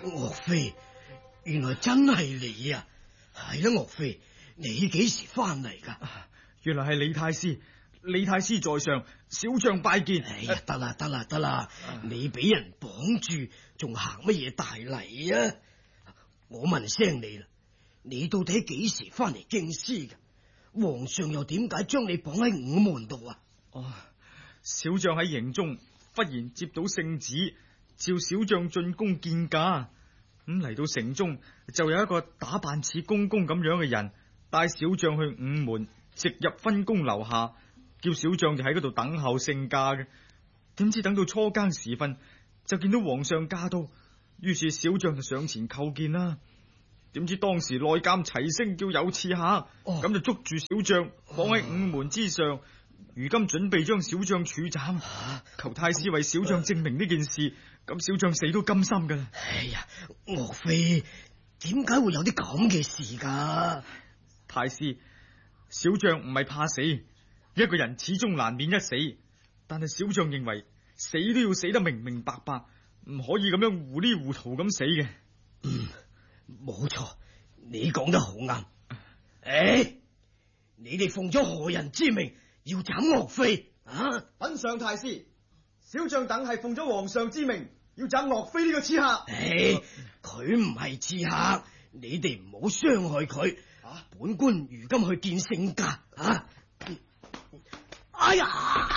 岳飛，原來真係你啊！係啦，岳飛，你幾時翻嚟噶？ 原來係李太師，李太師在上，小將拜見。 哎呀，得啦，你俾人綁住，仲行乜嘢大禮啊？我問聲你啦，你到底幾時翻嚟京師嘅？皇上又點解將你綁喺午門度啊？ 小將喺營中忽然接到聖旨，召小將進宮見駕。咁嚟到城中，就有一個打扮似公公咁樣嘅人，帶小將去午門，直入分宮樓下，叫小將就喺嗰度等候聖駕嘅。點知等到初更時分，就見到皇上駕到，於是小將就上前叩見啦。點知當時內監齊聲叫有刺客，咁就捉住小將綁喺午門之上，如今準備將小將處斬。求太師為小將證明呢件事，咁小將死都甘心噶啦。 哎呀，岳飛，點解會有啲咁嘅事噶？ 太師，小將唔係怕死，一個人始終難免一死，但係小將認為死都要死得明明白白，唔可以咁樣糊裡糊塗咁死嘅。 冇錯，你講得好啱。你哋奉咗何人之命要斬岳飛啊？ 稟上太師，小將等係奉咗皇上之命要斬岳飛呢個刺客。 佢唔係刺客，你哋唔好傷害佢。本官如今去見聖駕啊！哎呀，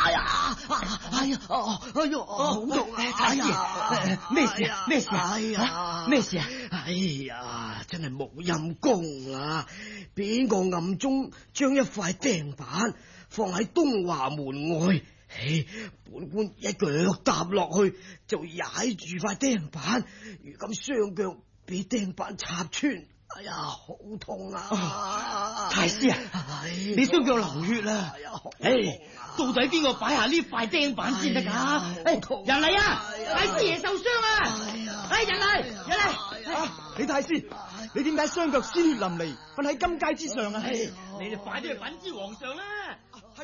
好痛啊！ 太師，咩事啊？咩事啊？ 哎呀，真係冇陰功啊！邊個暗中將一塊釘板放喺東華門外？本官一腳踏落去就踩住塊釘板，如今雙腳俾釘板插穿。哎呀，好痛啊！ 太師啊，你雙腳流血啦！到底邊個擺下呢塊釘板先得噶？人嚟啊！太師爺受傷啊！人嚟！李太師，你點解雙腳鮮血淋漓，瞓喺金階之上啊？你哋快啲去稟知皇上啦！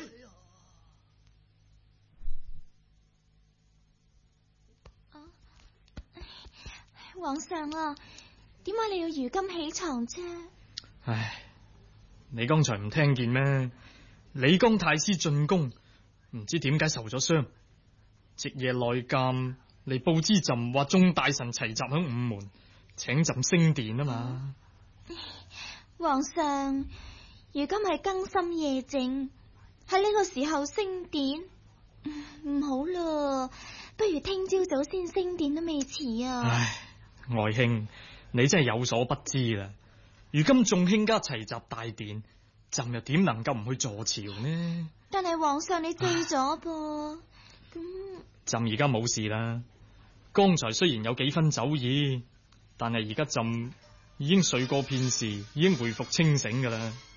皇上啊，點解你要如今起床啫？ 唉，你剛才唔聽見咩？李江太師進宮，唔知點解受咗傷，夕夜內監嚟報知朕話眾大臣齊集響午門，請朕升殿啊嘛。 皇上，如今係更深夜靜，喺呢個時候升殿，唔好啦，不如聽朝早先升殿都未遲啊。 唉，外卿，你真係有所不知啦。如今眾卿家齊集大殿，朕又點能夠唔去助朝呢？ 但係皇上你醉咗噃，咁朕而家冇事啦。剛才雖然有幾分酒意，但係而家朕已經睡過片時，已經回復清醒噶啦。